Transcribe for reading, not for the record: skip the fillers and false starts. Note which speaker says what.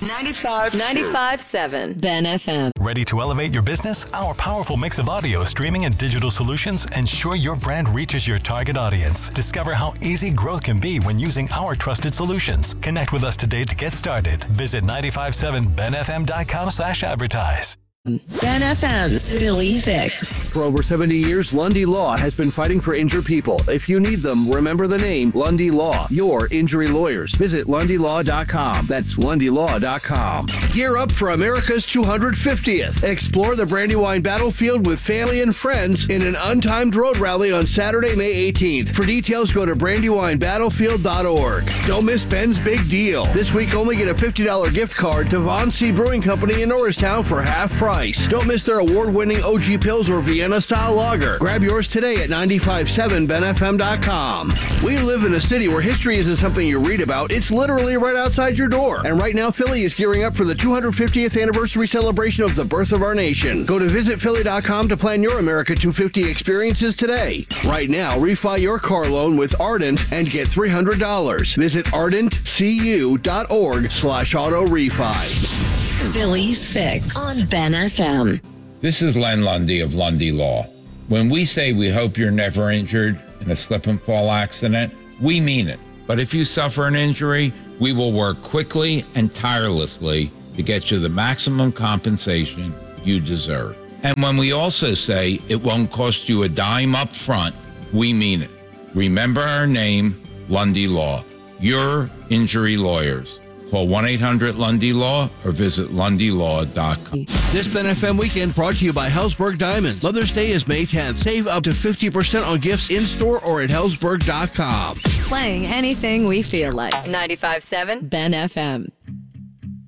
Speaker 1: 95.7 Ben FM.
Speaker 2: Ready to elevate your business? Our powerful mix of audio, streaming, and digital solutions ensure your brand reaches your target audience. Discover how easy growth can be when using our trusted solutions. Connect with us today to get started. Visit 957benfm.com/advertise.
Speaker 1: Ben FM's Philly Fix.
Speaker 3: For over 70 years, Lundy Law has been fighting for injured people. If you need them, remember the name Lundy Law, your injury lawyers. Visit LundyLaw.com. That's LundyLaw.com. Gear up for America's 250th. Explore the Brandywine battlefield with family and friends in an untimed road rally on Saturday, May 18th. For details, go to brandywinebattlefield.org. Don't miss Ben's big deal. This week, only get a $50 gift card to Von C. Brewing Company in Norristown for half price. Don't miss their award-winning OG Pills or Vienna-style lager. Grab yours today at 957benfm.com. We live in a city where history isn't something you read about. It's literally right outside your door. And right now, Philly is gearing up for the 250th anniversary celebration of the birth of our nation. Go to visitphilly.com to plan your America 250 experiences today. Right now, refi your car loan with Ardent and get $300. Visit ardentcu.org/auto refi.
Speaker 1: Philly Fix on Ben FM.
Speaker 4: This is Len Lundy of Lundy Law. When we say we hope you're never injured in a slip and fall accident, we mean it. But if you suffer an injury, we will work quickly and tirelessly to get you the maximum compensation you deserve. And when we also say it won't cost you a dime up front, we mean it. Remember our name, Lundy Law. Your injury lawyers. Call 1-800-LUNDY-LAW or visit LundyLaw.com.
Speaker 3: This Ben FM weekend brought to you by Helzberg Diamonds. Mother's Day is May 10th. Save up to 50% on gifts in-store or at Helzberg.com.
Speaker 1: Playing anything we feel like. 95.7 Ben FM.